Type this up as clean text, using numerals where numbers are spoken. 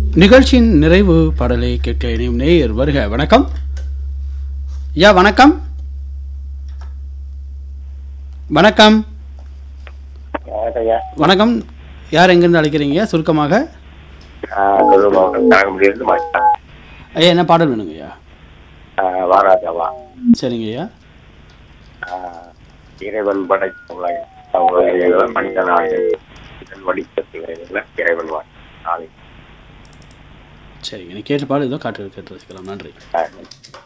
நிகழ்ச்சியின் நிறைவு பாடலை கேட்க இணையும் நேயர் வருக. வணக்கம் ஐயா. வணக்கம். வணக்கம். வணக்கம். யார் எங்கிருந்து அழைக்கிறீங்க சுருக்கமாக? ஐயா என்ன பாடல் வேணுங்க ஐயா? சரிங்க ஐயா. இறைவன் படைத்த மனிதன் இறைவன் சரிங்க. நீ கேட்டு பாடு. ஏதோ காட்டு கேட்டு ரசிக்கலாம். நன்றி.